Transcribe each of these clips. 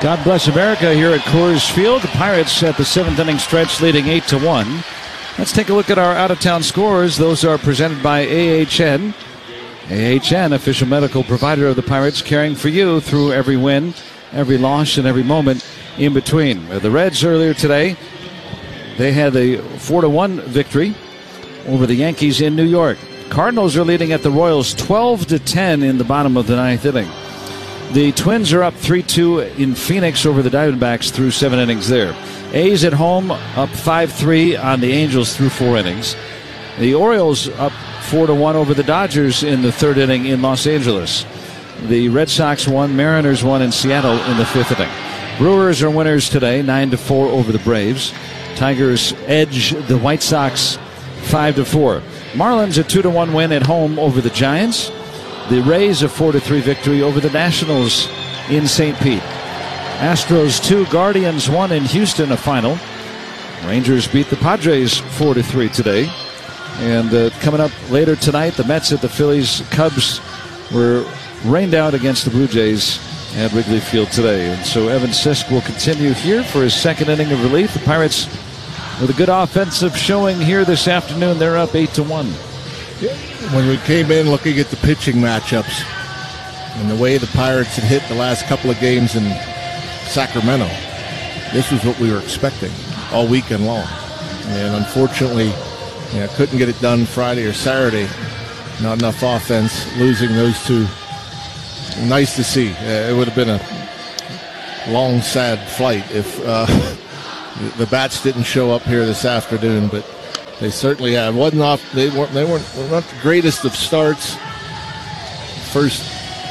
God bless America here at Coors Field. The Pirates at the 7th inning stretch leading 8-1. Let's take a look at our out-of-town scores. Those are presented by AHN. AHN, official medical provider of the Pirates, caring for you through every win, every loss, and every moment in between. The Reds earlier today, they had a 4-1 victory over the Yankees in New York. Cardinals are leading at the Royals 12-10 in the bottom of the 9th inning. The Twins are up 3-2 in Phoenix over the Diamondbacks through 7 innings there. A's at home up 5-3 on the Angels through 4 innings. The Orioles up 4-1 over the Dodgers in the 3rd inning in Los Angeles. The Red Sox won, Mariners won in Seattle in the 5th inning. Brewers are winners today, 9-4 over the Braves. Tigers edge the White Sox 5-4. Marlins a 2-1 win at home over the Giants. The Rays a 4-3 victory over the Nationals in St. Pete. Astros 2, Guardians 1 in Houston, a final. Rangers beat the Padres 4-3 today. And coming up later tonight, the Mets at the Phillies. Cubs were rained out against the Blue Jays at Wrigley Field today. And so Evan Sisk will continue here for his 2nd inning of relief. The Pirates with a good offensive showing here this afternoon. They're up 8-1. When we came in looking at the pitching matchups and the way the Pirates had hit the last couple of games in Sacramento, this was what we were expecting all weekend long. And unfortunately, couldn't get it done Friday or Saturday. Not enough offense, losing those two. Nice to see. It would have been a long, sad flight if the bats didn't show up here this afternoon, but they certainly have. They weren't not the greatest of starts. First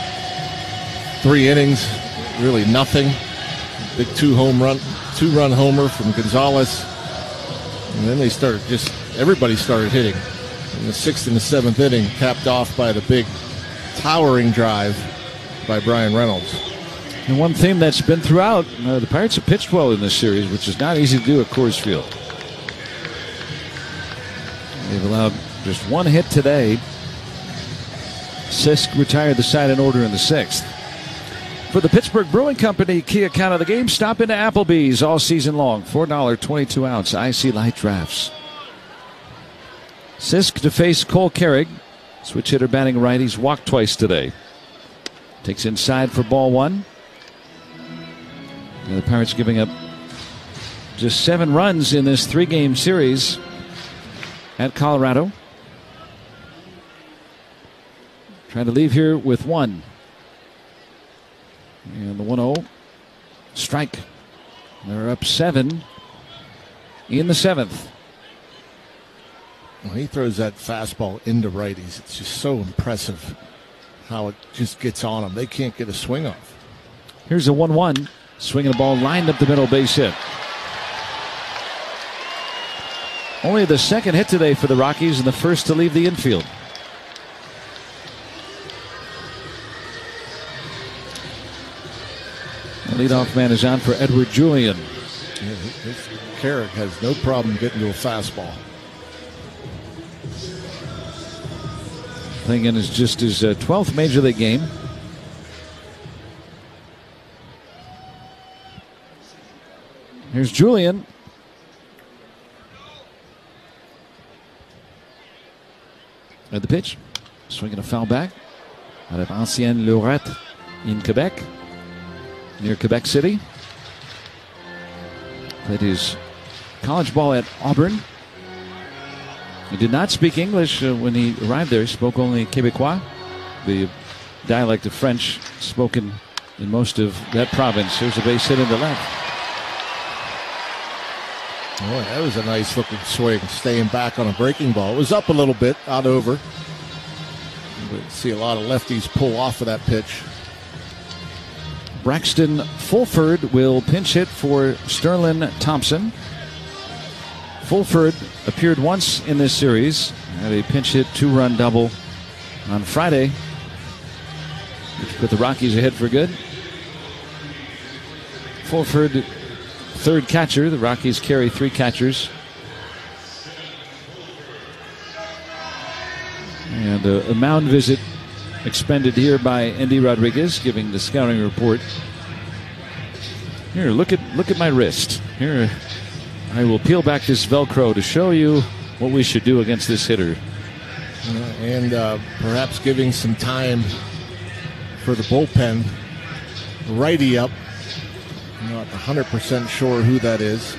3 innings, really nothing. Big 2-run homer from Gonzalez, and then everybody started hitting. In the 6th and the 7th inning, capped off by the big towering drive by Brian Reynolds. And one theme that's been throughout, the Pirates have pitched well in this series, which is not easy to do at Coors Field. They've allowed just 1 hit today. Sisk retired the side in order in the 6th. For the Pittsburgh Brewing Company key account of the game, stop into Applebee's all season long. $4 22-ounce IC Light Drafts. Sisk to face Cole Carrig. Switch hitter batting right. He's walked twice today. Takes inside for ball 1. And the Pirates giving up just 7 runs in this 3-game series at Colorado. Trying to leave here with 1. And the 1-0 strike. They're up 7 in the 7th. When he throws that fastball into righties, it's just so impressive how it just gets on them. They can't get a swing off. Here's a 1-1. Swinging the ball lined up the middle, base hit. Only the 2nd hit today for the Rockies and the first to leave the infield. The leadoff man is on for Edward Julian. Carrick has no problem getting to a fastball. Playing in is just his 12th Major League game. Here's Julian. At the pitch. Swinging a foul back out of Ancienne Lorette in Quebec. Near Quebec City. Played his college ball at Auburn. He did not speak English when he arrived there. He spoke only Quebecois, the dialect of French spoken in most of that province. Here's a base hit in the left. Boy, that was a nice looking swing, staying back on a breaking ball. It was up a little bit, not over. We see a lot of lefties pull off of that pitch. Braxton Fulford will pinch hit for Sterling Thompson. Fulford appeared once in this series. Had a pinch hit 2-run double on Friday, which put the Rockies ahead for good. Fulford, 3rd catcher. The Rockies carry 3 catchers. And a mound visit expended here by Andy Rodriguez, giving the scouting report Here, look at my wrist. Here, I will peel back this Velcro to show you what we should do against this hitter. And perhaps giving some time for the bullpen. Righty up. I'm not 100% sure who that is.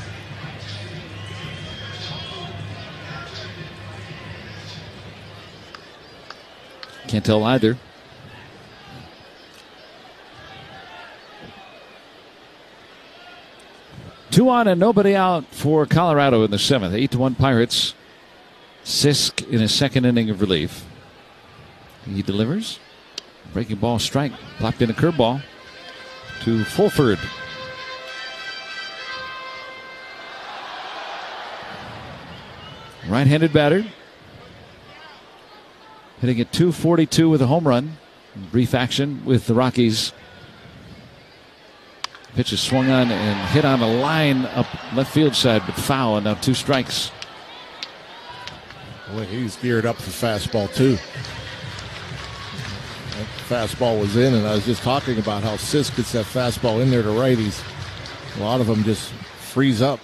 Can't tell either. Two on and nobody out for Colorado in the seventh. 8-1 Pirates. Sisk in his second inning of relief. He delivers. Breaking ball strike. Popped in a curveball to Fulford. Right-handed batter. Hitting at .242 with a home run. Brief action with the Rockies. Pitch is swung on and hit on a line up left field side, but foul, and now 2 strikes. Boy, he's geared up for fastball, too. That fastball was in, and I was just talking about how Sisk gets that fastball in there to righties. A lot of them just freeze up.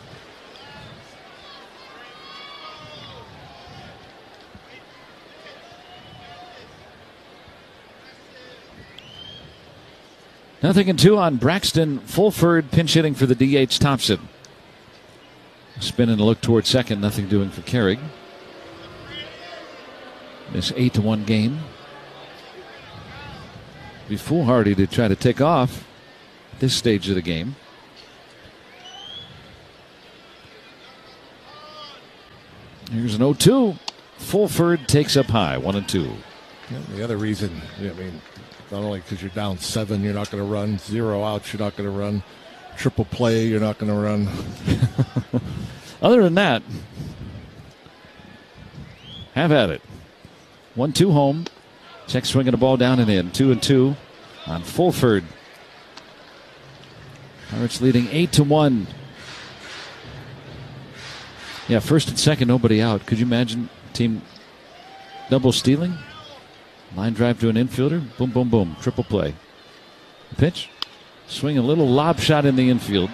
Nothing in 2 on Braxton Fulford, pinch hitting for the DH Thompson. Spin and a look toward second, nothing doing for Carrig. This 8-1 game. Be foolhardy to try to take off at this stage of the game. Here's an 0-2. Fulford takes up high, 1-2. Yeah, the other reason, not only because you're down 7, you're not going to run. 0 outs, you're not going to run. Triple play, you're not going to run. Other than that, have at it. 1-2 home. Check swinging the ball down and in. 2-2 on Fulford. Pirates leading 8-1. Yeah, first and second, nobody out. Could you imagine team double stealing? Line drive to an infielder. Boom, boom, boom. Triple play. Pitch. Swing a little lob shot in the infield.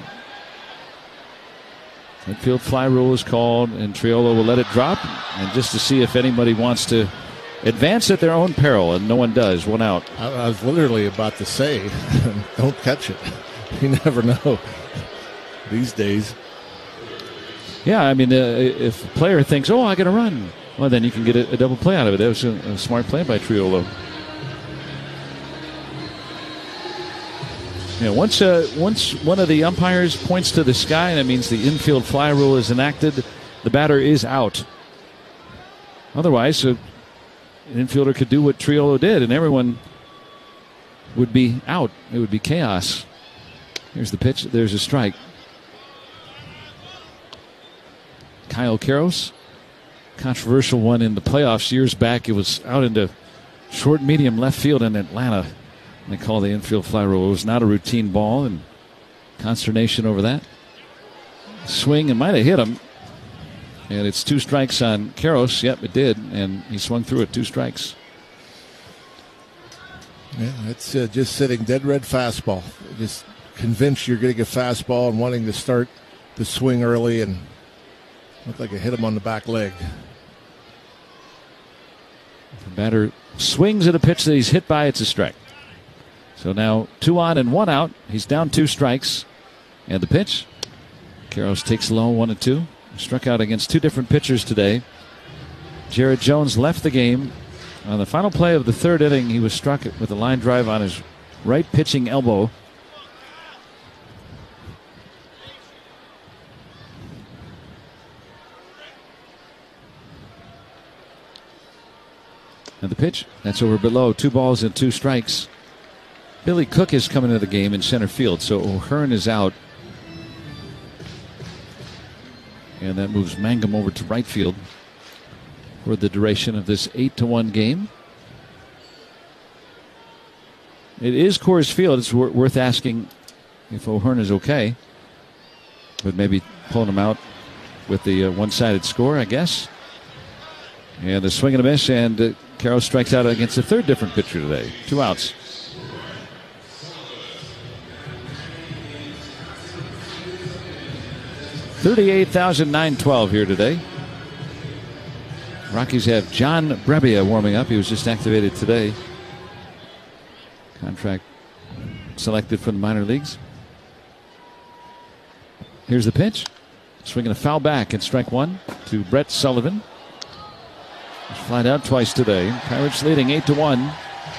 Infield fly rule is called, and Triolo will let it drop. And just to see if anybody wants to advance at their own peril, and no one does. 1 out. I was literally about to say, don't catch it. You never know these days. Yeah, I mean, if a player thinks, I got to run, well, then you can get a double play out of it. That was a smart play by Triolo. Yeah, once one of the umpires points to the sky, that means the infield fly rule is enacted. The batter is out. Otherwise, an infielder could do what Triolo did, and everyone would be out. It would be chaos. Here's the pitch. There's a strike. Kyle Karros, controversial one in the playoffs years back. It was out into short, medium left field in Atlanta. They call the infield fly rule. It was not a routine ball, and consternation over that. Swing, and might have hit him. And it's 2 strikes on Karros. Yep, it did, and he swung through it. 2 strikes. Yeah, it's just sitting dead red fastball. Just convinced you're getting a fastball and wanting to start the swing early, and looked like it hit him on the back leg. The batter swings at a pitch that he's hit by. It's a strike. So now 2 on and 1 out. He's down 2 strikes. And the pitch. Karros takes low, 1-2. Struck out against 2 different pitchers today. Jared Jones left the game. On the final play of the 3rd inning, he was struck with a line drive on his right pitching elbow. And the pitch, that's over below. 2 balls and 2 strikes. Billy Cook is coming to the game in center field, so O'Hearn is out. And that moves Mangum over to right field for the duration of this 8-1 game. It is Coors Field. It's worth asking if O'Hearn is okay. But maybe pulling him out with the one-sided score, I guess. And the swing and a miss, and Karros strikes out against a 3rd different pitcher today. 2 outs. 38,912 here today. Rockies have John Brebbia warming up. He was just activated today. Contract selected from the minor leagues. Here's the pitch. Swinging a foul back and strike one to Brett Sullivan. He's flied out twice today. Pirates leading 8-1.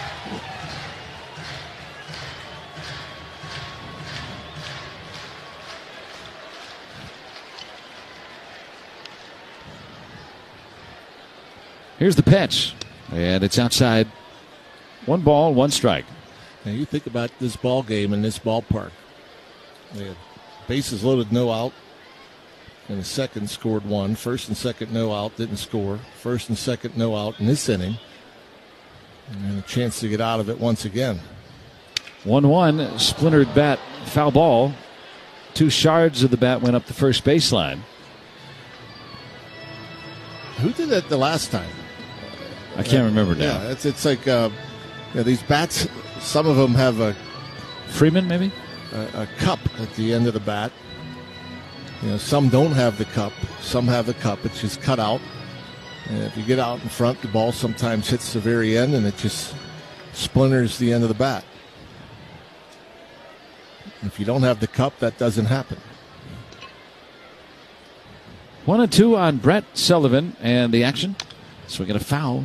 Here's the pitch, and it's outside. 1 ball, 1 strike. Now you think about this ball game in this ballpark. They had bases loaded, no out. In the second, scored 1. First and second, no out, didn't score. First and second, no out in this inning. And a chance to get out of it once again. 1-1, splintered bat, foul ball. 2 shards of the bat went up the first baseline. Who did that the last time? I can't remember now. Yeah, it's like these bats, some of them have a Freeman, maybe? A cup at the end of the bat. Some don't have the cup. Some have the cup. It's just cut out. And if you get out in front, the ball sometimes hits the very end, and it just splinters the end of the bat. If you don't have the cup, that doesn't happen. 1-2 on Brett Sullivan, and the action. Swinging a foul.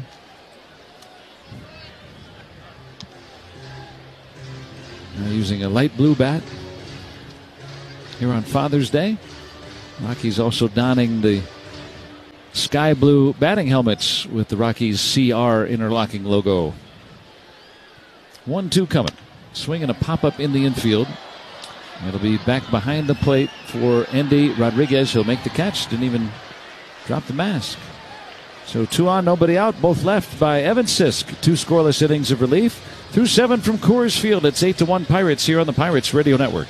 Now using a light blue bat here on Father's Day. Rockies also donning the sky blue batting helmets with the Rockies CR interlocking logo. 1-2 coming. Swinging a pop-up in the infield. It'll be back behind the plate for Endy Rodriguez. He'll make the catch. Didn't even drop the mask. So 2 on, nobody out. Both left by Evan Sisk. 2 scoreless innings of relief. Through 7 from Coors Field. It's 8-1 Pirates here on the Pirates Radio Network.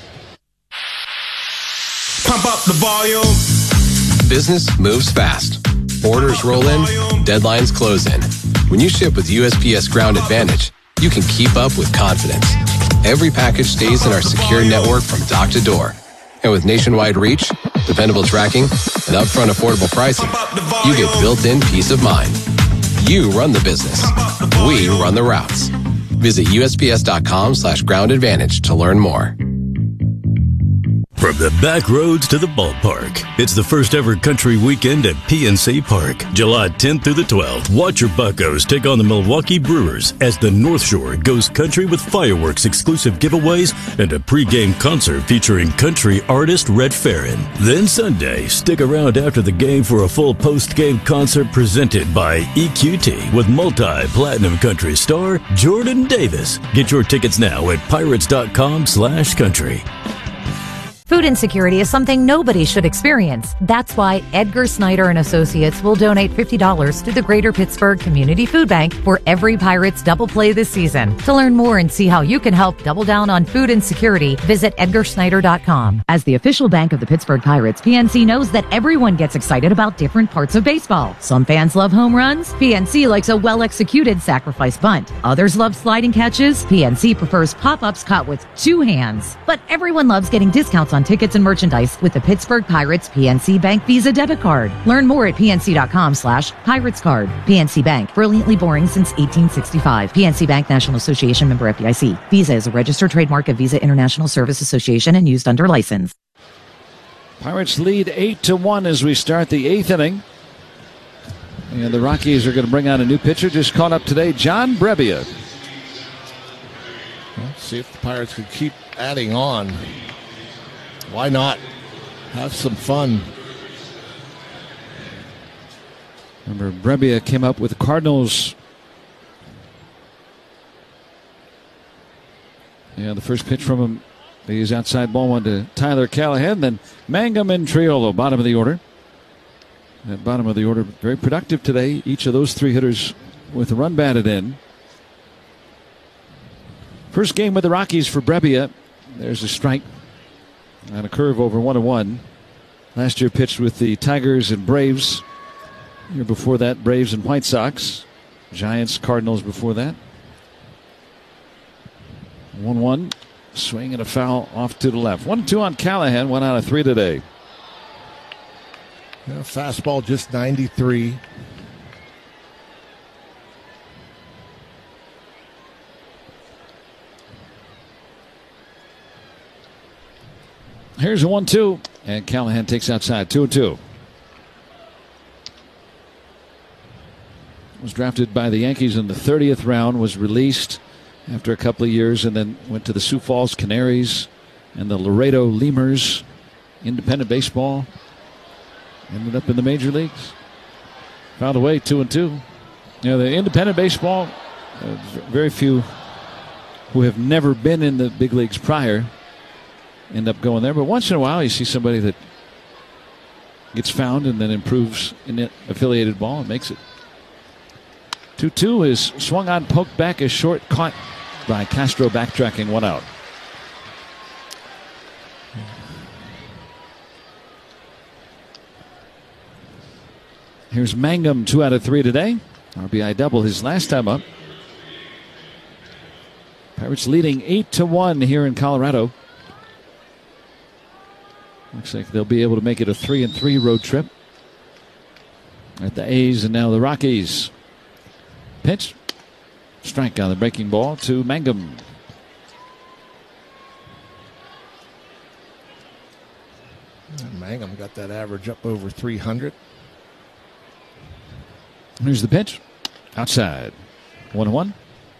Pump up the volume. Business moves fast. Orders roll in. Deadlines close in. When you ship with USPS Ground Advantage, you can keep up with confidence. Every package stays in our secure network from dock to door. And with nationwide reach, dependable tracking, and upfront affordable pricing, you get built-in peace of mind. You run the business. We run the routes. Visit USPS.com/Ground Advantage to learn more. From the back roads to the ballpark, it's the first ever country weekend at PNC Park, July 10th through the 12th. Watch your Buccos take on the Milwaukee Brewers as the North Shore goes country with fireworks, exclusive giveaways, and a pregame concert featuring country artist Red Farron. Then Sunday, stick around after the game for a full post-game concert presented by EQT with multi-platinum country star Jordan Davis. Get your tickets now at pirates.com/country. Food insecurity is something nobody should experience. That's why Edgar Snyder and Associates will donate $50 to the Greater Pittsburgh Community Food Bank for every Pirates double play this season. To learn more and see how you can help double down on food insecurity, visit EdgarSnyder.com. As the official bank of the Pittsburgh Pirates, PNC knows that everyone gets excited about different parts of baseball. Some fans love home runs. PNC likes a well-executed sacrifice bunt. Others love sliding catches. PNC prefers pop-ups caught with 2 hands. But everyone loves getting discounts on tickets and merchandise with the Pittsburgh Pirates PNC Bank Visa debit card. Learn more at pnc.com/Pirates card. PNC Bank, brilliantly boring since 1865. PNC Bank, National Association, member FDIC. Visa is a registered trademark of Visa International Service Association and used under license. Pirates lead 8-1 as we start the 8th inning. And the Rockies are going to bring on a new pitcher just caught up today, John Brebbia. Let's see if the Pirates can keep adding on. Why not? Have some fun. Remember, Brebbia came up with the Cardinals. Yeah, the first pitch from him, he's outside ball one to Tyler Callahan. Then Mangum and Triolo, bottom of the order. At bottom of the order, very productive today. Each of those 3 hitters with a run batted in. First game with the Rockies for Brebbia. There's a strike. And a curve over 1-1. Last year pitched with the Tigers and Braves. Year before that, Braves and White Sox. Giants, Cardinals before that. 1-1. Swing and a foul off to the left. 1-2 on Callahan. 1 out of 3 today. Fastball just 93. Here's a 1-2, and Callahan takes outside. 2-2. Was drafted by the Yankees in the 30th round, was released after a couple of years, and then went to the Sioux Falls Canaries and the Laredo Lemurs. Independent baseball. Ended up in the major leagues. Found a way, 2-2. The independent baseball, very few who have never been in the big leagues prior end up going there. But once in a while, you see somebody that gets found and then improves in affiliated ball and makes it. 2-2 is swung on, poked back, is short, caught by Castro, backtracking, 1 out. Here's Mangum, 2 out of 3 today. RBI double his last time up. Pirates leading 8-1 here in Colorado. Looks like they'll be able to make it a 3-3 road trip at the A's and now the Rockies. Pitch. Strike on the breaking ball to Mangum. Mangum got that average up over 300. Here's the pitch. Outside. 1-1.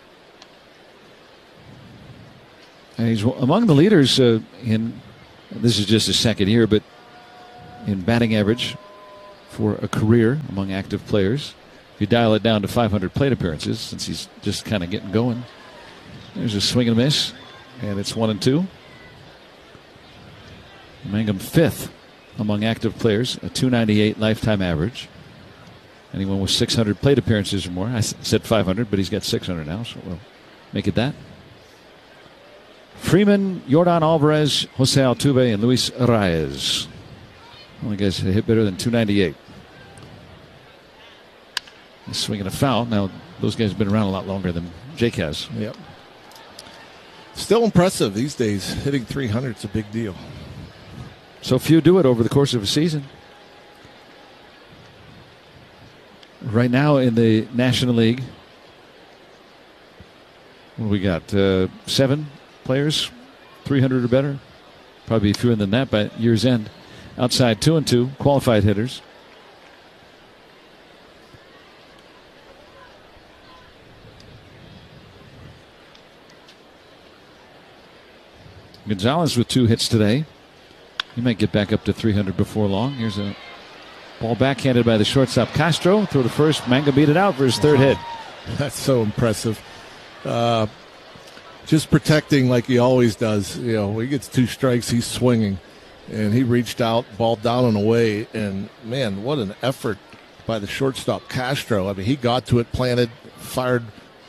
And he's among the leaders in, this is just his second year, but in batting average for a career among active players. If you dial it down to 500 plate appearances, since he's just kind of getting going. There's a swing and a miss, and it's 1-2. Mangum 5th among active players, a .298 lifetime average. Anyone with 600 plate appearances or more. I said 500, but he's got 600 now, so we'll make it that. Freeman, Yordan Alvarez, Jose Altuve, and Luis Arraez. Only guys that hit better than .298. He's swinging a foul. Now, those guys have been around a lot longer than Jake has. Yep. Still impressive these days. Hitting 300 is a big deal. So few do it over the course of a season. Right now in the National League, what do we got? 7 players, 300 or better. Probably fewer than that by year's end. Outside 2-2, qualified hitters. Gonzalez with 2 hits today. He might get back up to 300 before long. Here's a ball backhanded by the shortstop Castro. Throw to first. Mangum beat it out for his 3rd hit. That's so impressive. Just protecting like he always does. You know, when he gets 2 strikes, he's swinging. And he reached out, ball down and away. And, man, what an effort by the shortstop Castro. I mean, he got to it, planted, fired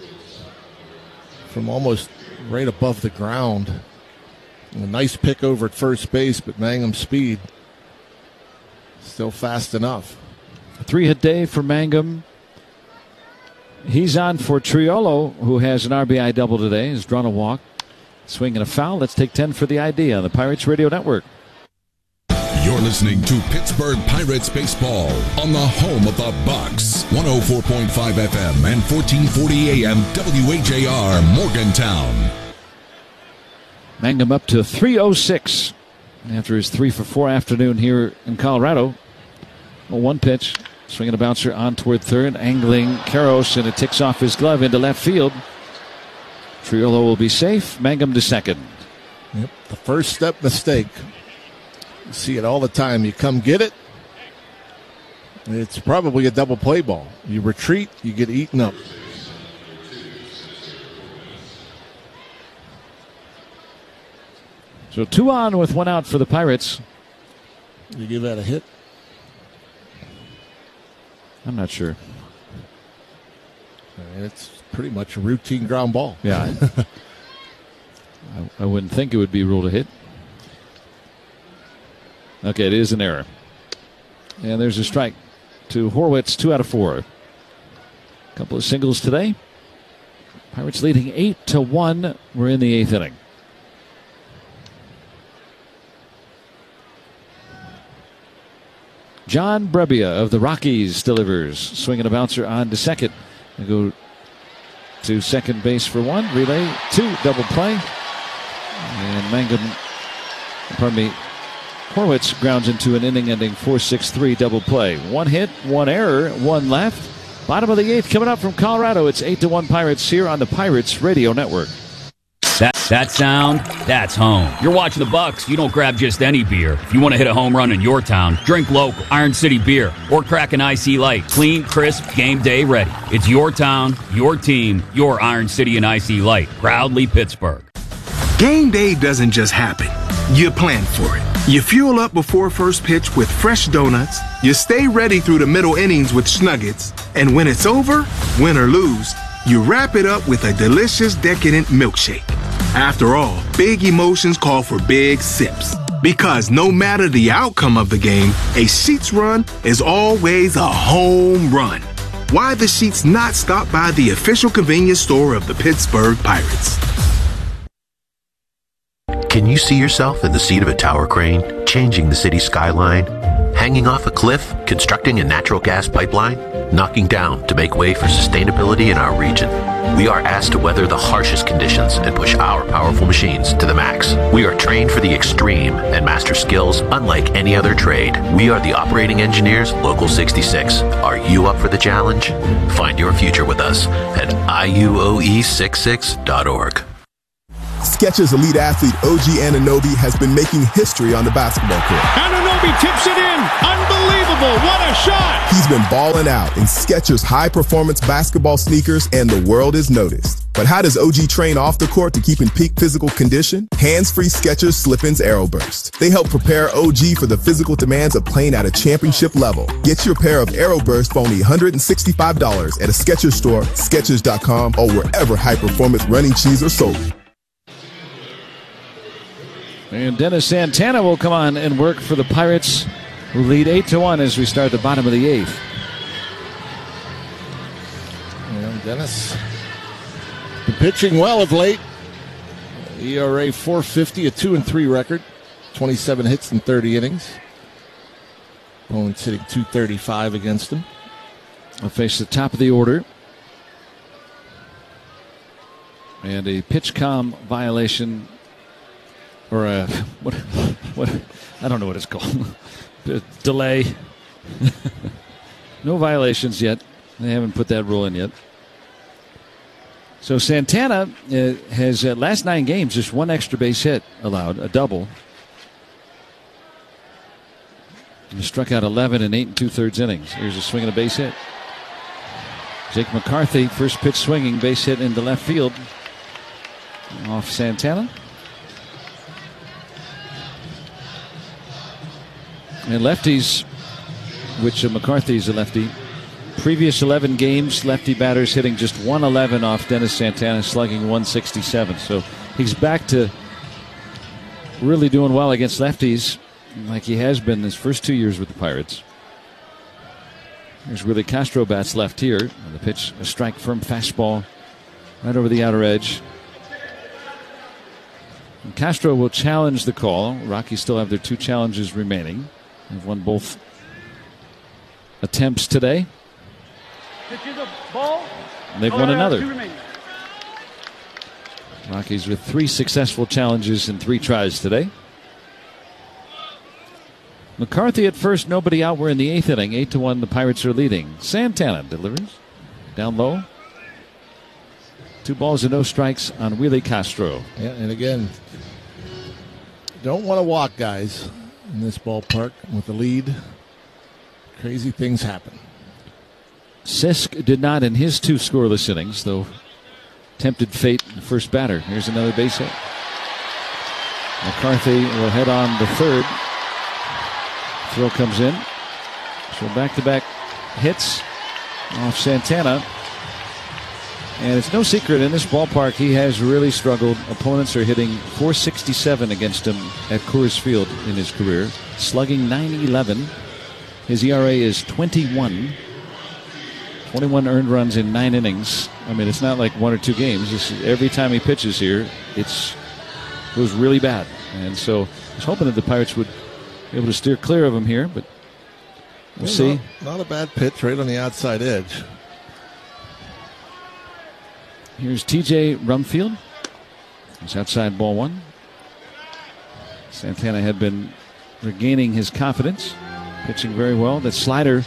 from almost right above the ground. A nice pick over at first base, but Mangum's speed still fast enough. A 3-hit day for Mangum. He's on for Triolo, who has an RBI double today. Has drawn a walk. Swing and a foul. Let's take 10 for the ID on the Pirates Radio Network. You're listening to Pittsburgh Pirates baseball on the home of the Bucks. 104.5 FM and 1440 AM WHAR Morgantown. Mangum up to 306 after his 3-for-4 afternoon here in Colorado. Well, 1 pitch, swinging a bouncer on toward third, angling Karros, and it ticks off his glove into left field. Triolo will be safe. Mangum to second. Yep, the first step mistake. You see it all the time. You come get it. It's probably a double play ball. You retreat, you get eaten up. So 2 on with 1 out for the Pirates. You give that a hit? I'm not sure. I mean, it's pretty much a routine ground ball. Yeah. I wouldn't think it would be ruled a hit. Okay, it is an error. And there's a strike to Horwitz, 2 out of 4. Couple of singles today. Pirates leading 8-1. We're in the 8th inning. John Brebbia of the Rockies delivers. Swinging a bouncer on to second. They go to second base for one. Relay, two, double play. And Horwitz grounds into an inning-ending 4-6-3 double play. One hit, one error, one left. Bottom of the eighth coming up from Colorado. It's 8-1 Pirates here on the Pirates Radio Network. That sound, that's home. You're watching the Bucks, you don't grab just any beer. If you want to hit a home run in your town, drink local, Iron City beer, or crack an IC Light. Clean, crisp, game day ready. It's your town, your team, your Iron City and IC Light. Proudly Pittsburgh. Game day doesn't just happen. You plan for it. You fuel up before first pitch with fresh donuts. You stay ready through the middle innings with Snuggets. And when it's over, win or lose, you wrap it up with a delicious, decadent milkshake. After all, big emotions call for big sips. Because no matter the outcome of the game, a Sheetz run is always a home run. Why the Sheetz not stop by the official convenience store of the Pittsburgh Pirates? Can you see yourself in the seat of a tower crane, changing the city skyline? Hanging off a cliff, constructing a natural gas pipeline? Knocking down to make way for sustainability in our region? We are asked to weather the harshest conditions and push our powerful machines to the max. We are trained for the extreme and master skills unlike any other trade. We are the operating engineers, Local 66. Are you up for the challenge? Find your future with us at iuoe66.org. Skechers elite athlete OG Anunoby has been making history on the basketball court. Anunoby tips it in. Unbelievable. What a shot. He's been balling out in Skechers high-performance basketball sneakers, and the world has noticed. But how does OG train off the court to keep in peak physical condition? Hands-free Skechers Slip-ins Aeroburst. They help prepare OG for the physical demands of playing at a championship level. Get your pair of Aeroburst for only $165 at a Skechers store, Skechers.com, or wherever high-performance running shoes are sold. And Dennis Santana will come on and work for the Pirates, who lead 8-1 as we start the bottom of the eighth. And Dennis, been pitching well of late. ERA 4.50, a 2-3 record, 27 hits in 30 innings. Opponent's hitting .235 against him. Will face the top of the order. And a pitch com violation. Or what? I don't know what it's called. Delay. No violations yet. They haven't put that rule in yet. So Santana has last 9 games just one extra base hit allowed, a double. He struck out 11 in 8 2/3 innings. Here's a swing and a base hit. Jake McCarthy, first pitch swinging, base hit into left field. Off Santana. And lefties, which McCarthy's a lefty. Previous 11 games, lefty batters hitting just 111 off Dennis Santana, slugging 167. So he's back to really doing well against lefties, like he has been his first 2 years with the Pirates. Here's Willie Castro bats left here. And the pitch, a strike, firm fastball right over the outer edge. And Castro will challenge the call. Rockies still have their 2 challenges remaining. They've won both attempts today. And they've won another. Rockies with 3 successful challenges in 3 tries today. McCarthy at first, nobody out. We're in the 8th inning. 8-1, the Pirates are leading. Santana delivers. Down low. 2 balls and no strikes on Willie Castro. Yeah, and again, don't want to walk guys in this ballpark with the lead. Crazy things happen. Sisk did not in his 2 scoreless innings, though tempted fate, the first batter. Here's another base hit. McCarthy will head on the third. Throw comes in. So back-to-back hits off Santana. And it's no secret in this ballpark he has really struggled. Opponents are hitting .467 against him at Coors Field in his career. Slugging .911. His ERA is 21. 21 earned runs in 9 innings. I mean, it's not like 1 or 2 games. Every time he pitches here, it goes really bad. And so I was hoping that the Pirates would be able to steer clear of him here. But We'll see. Not a bad pitch right on the outside edge. Here's TJ Rumfield. He's outside ball one. Santana had been regaining his confidence, pitching very well. That slider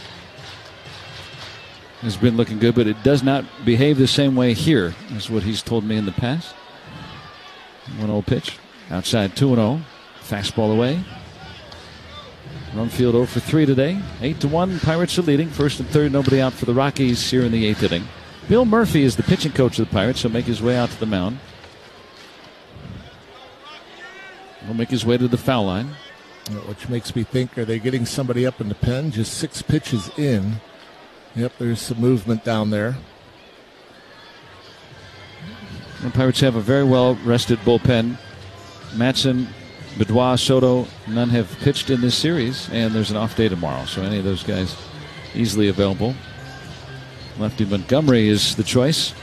has been looking good, but it does not behave the same way here, is what he's told me in the past. 1-0 pitch. Outside 2-0. Fastball away. Rumfield 0 for 3 today. 8-1. Pirates are leading. First and third, nobody out for the Rockies here in the 8th inning. Bill Murphy is the pitching coach of the Pirates. He'll make his way out to the mound. He'll make his way to the foul line. Which makes me think, are they getting somebody up in the pen? Just 6 pitches in. Yep, there's some movement down there. The Pirates have a very well-rested bullpen. Matson, Bedouin, Soto, none have pitched in this series, and there's an off day tomorrow, so any of those guys easily available. Lefty Montgomery is the choice.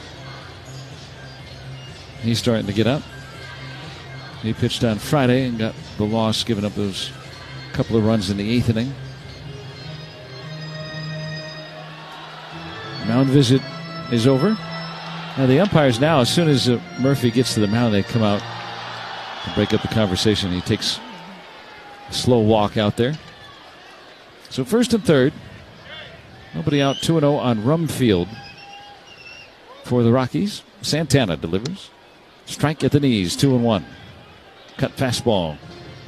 He's starting to get up. He pitched on Friday and got the loss, giving up those couple of runs in the 8th inning. Mound visit is over. Now the umpires now, as soon as Murphy gets to the mound, they come out to break up the conversation. He takes a slow walk out there. So first and third, nobody out. 2-0 on Rumfield for the Rockies. Santana delivers. Strike at the knees, 2-1. Cut fastball.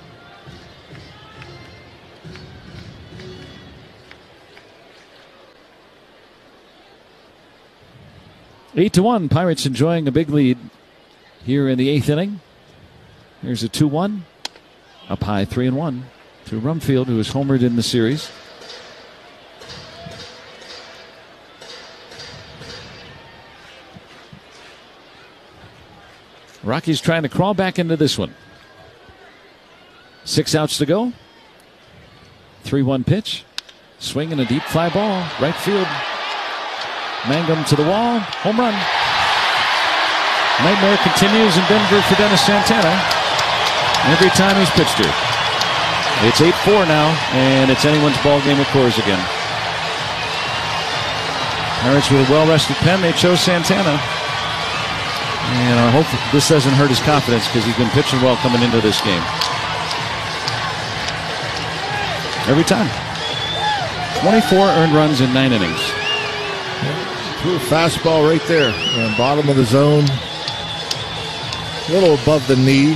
Eight to 1. Pirates enjoying a big lead here in the 8th inning. Here's a 2-1. Up high, 3-1 to Rumfield, who is homered in the series. Rockies trying to crawl back into this one. 6 outs to go. 3-1 pitch. Swing and a deep fly ball. Right field. Mangum to the wall. Home run. Nightmare continues in Denver for Dennis Santana. Every time he's pitched here. It's 8-4 now, and it's anyone's ball game at Coors again. Pirates with a well-rested pen. They chose Santana. And I hope this doesn't hurt his confidence because he's been pitching well coming into this game. Every time. 24 earned runs in 9 innings. Threw a fastball right there. Bottom of the zone. A little above the knee.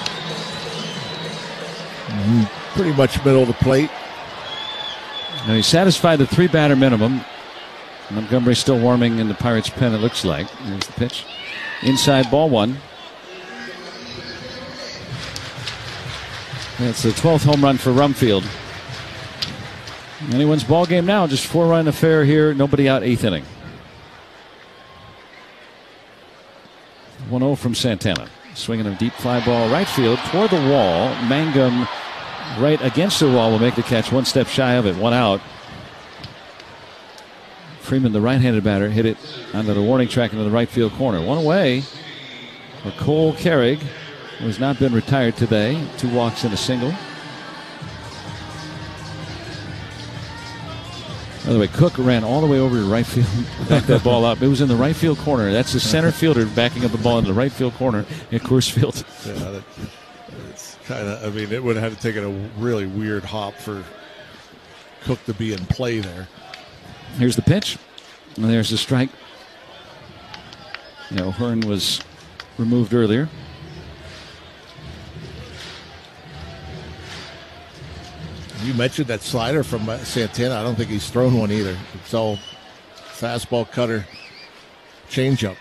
Pretty much middle of the plate. Now he satisfied the 3-batter minimum. Montgomery still warming in the Pirates' pen, it looks like. There's the pitch. Inside ball one. That's the 12th home run for Rumfield. Anyone's ball game now. Just 4-run affair here. Nobody out, 8th inning. 1-0 from Santana. Swinging a deep fly ball right field toward the wall. Mangum right against the wall will make the catch. 1 step shy of it. 1 out. Freeman, the right-handed batter, hit it onto the warning track into the right field corner. 1 away for Cole Carrig, who has not been retired today. 2 walks and a single. By the way, Cook ran all the way over to right field, backed that ball up. It was in the right field corner. That's the center fielder backing up the ball in the right field corner at Coors Field. Yeah, it's kind of. I mean, it would have taken a really weird hop for Cook to be in play there. Here's the pitch, and there's the strike. Hearn was removed earlier. You mentioned that slider from Santana. I don't think he's thrown one either. It's all fastball, cutter, changeup.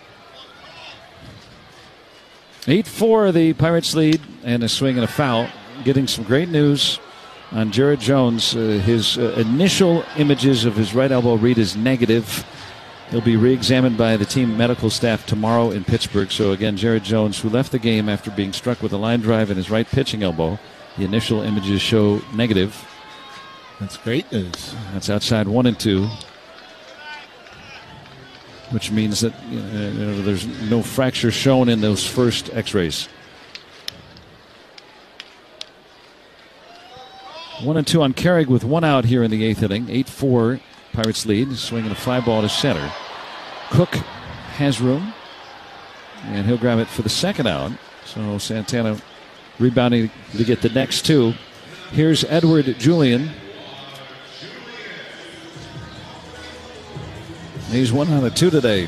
8-4 the Pirates lead, and a swing and a foul. Getting some great news on Jared Jones. His initial images of his right elbow read as negative. He'll be re-examined by the team medical staff tomorrow in Pittsburgh. So again, Jared Jones, who left the game after being struck with a line drive in his right pitching elbow. The initial images show negative. That's great news. That's outside 1 and 2. Which means that there's no fracture shown in those first x-rays. 1-2 on Carrig with 1 out here in the 8th inning. 8-4 Pirates lead. Swinging a fly ball to center. Cook has room, and he'll grab it for the 2nd out. So Santana rebounding to get the next 2. Here's Edward Julian. He's 1 out of 2 today.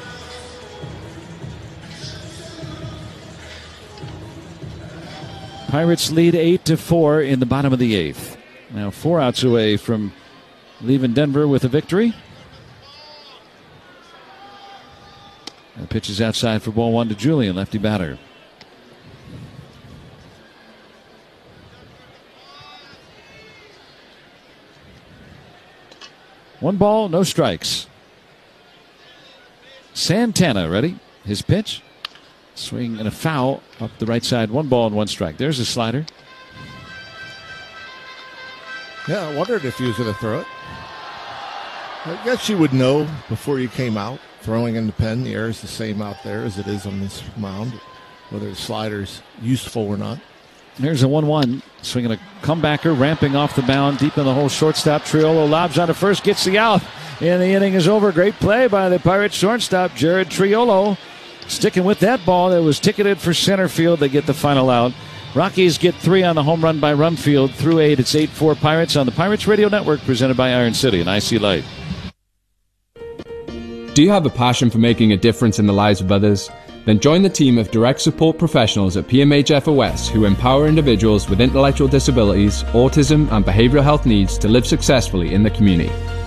Pirates lead 8-4 in the bottom of the 8th. Now 4 outs away from leaving Denver with a victory. The pitch is outside for ball 1 to Julian, lefty batter. One ball, no strikes. Santana ready. His pitch. Swing and a foul up the right side. 1 ball and 1 strike. There's a slider. Yeah, I wondered if he was going to throw it. I guess you would know before you came out. Throwing in the pen, the air is the same out there as it is on this mound, whether the slider's useful or not. Here's a 1-1. Swinging a comebacker, ramping off the mound, deep in the hole. Shortstop Triolo lobs on to first, gets the out. And the inning is over. Great play by the Pirates shortstop, Jared Triolo. Sticking with that ball that was ticketed for center field. They get the final out. Rockies get 3 on the home run by Rumfield. Through 8, it's 8-4 Pirates on the Pirates Radio Network, presented by Iron City and IC Light. Do you have a passion for making a difference in the lives of others? Then join the team of direct support professionals at PMH FOS who empower individuals with intellectual disabilities, autism and behavioral health needs to live successfully in the community.